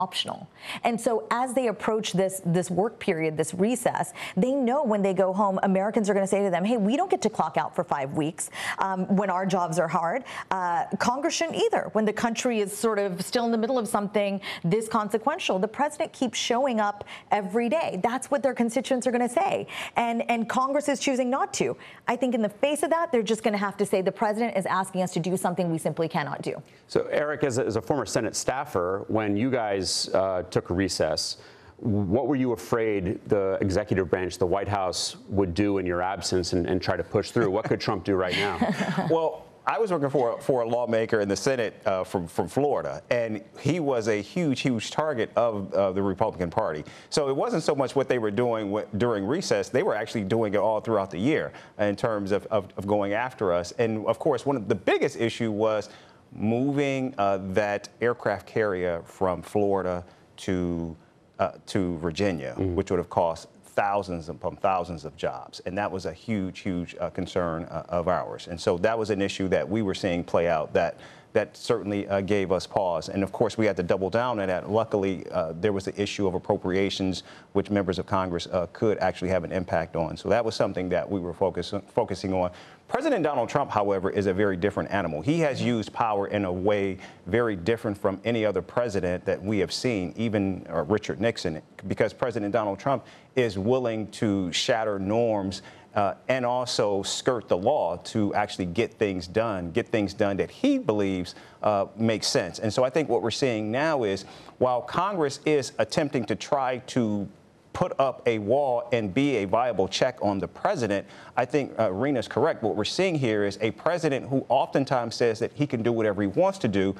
optional. And so as they approach this work period, this recess, they know when they go home, Americans are going to say to them, hey, we don't get to clock out for 5 weeks when our jobs are hard. Congress shouldn't either. When the country is sort of still in the middle of something this consequential, the president keeps showing up every day. That's what their constituents are going to say. And Congress is choosing not to. I think in the face of that, they're just going to have to say the president is asking us to do something we simply cannot do. So, Eric, as a former Senate staffer, when you guys took a recess, what were you afraid the executive branch, the White House, would do in your absence and try to push through? What could Trump do right now? Well, I was working for a lawmaker in the Senate from Florida, and he was a huge target of the Republican Party. So it wasn't so much what they were doing during recess. They were actually doing it all throughout the year in terms of going after us. And, of course, one of the biggest issue was moving that aircraft carrier from Florida to Virginia, which would have cost thousands upon thousands of jobs. And that was a huge concern of ours. And so that was an issue that we were seeing play out that certainly gave us pause. And of course, we had to double down on that. Luckily, there was the issue of appropriations, which members of Congress could actually have an impact on. So that was something that we were focusing on. President Donald Trump, however, is a very different animal. He has used power in a way very different from any other president that we have seen, even Richard Nixon, because President Donald Trump is willing to shatter norms and also skirt the law to actually get things done that he believes makes sense. And so I think what we're seeing now is, while Congress is attempting to try to put up a wall and be a viable check on the president, I think Rena's correct. What we're seeing here is a president who oftentimes says that he can do whatever he wants to do,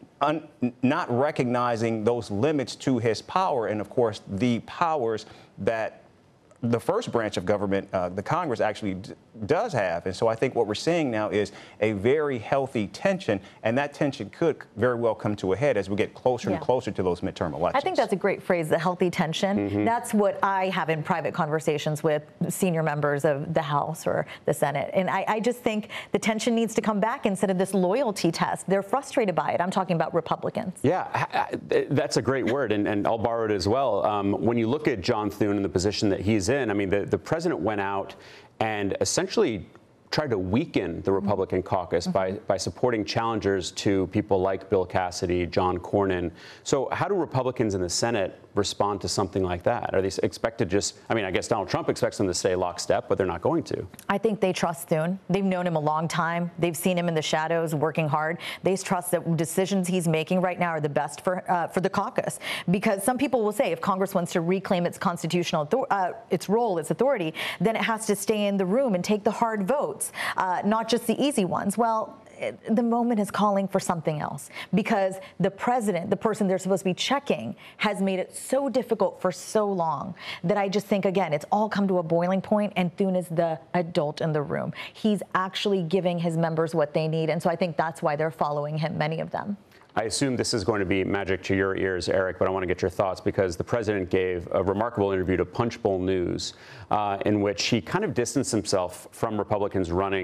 not recognizing those limits to his power and, of course, the powers that the first branch of government, the Congress, actually does have. And so I think what we're seeing now is a very healthy tension, and that tension could very well come to a head as we get closer and closer to those midterm elections. I think that's a great phrase, the healthy tension. That's what I have in private conversations with senior members of the House or the Senate. And I just think the tension needs to come back instead of this loyalty test. They're frustrated by it. I'm talking about Republicans. Yeah, that's a great word, and I'll borrow it as well. When you look at John Thune and the position that he's in, I mean, the president went out and essentially tried to weaken the Republican caucus by supporting challengers to people like Bill Cassidy, John Cornyn. So how do Republicans in the Senate respond to something like that? Are they expected just, I mean, I guess Donald Trump expects them to stay lockstep, but they're not going to. I think they trust Thune. They've known him a long time. They've seen him in the shadows working hard. They trust that decisions he's making right now are the best for the caucus. Because some people will say if Congress wants to reclaim its constitutional its role, its authority, then it has to stay in the room and take the hard votes, not just the easy ones. Well, the moment is calling for something else, because the president, the person they're supposed to be checking, has made it so difficult for so long that I just think, again, it's all come to a boiling point, and Thune is the adult in the room. He's actually giving his members what they need, and so I think that's why they're following him, many of them. I assume this is going to be magic to your ears, Eric, but I want to get your thoughts, because the president gave a remarkable interview to Punchbowl News in which he kind of distanced himself from Republicans running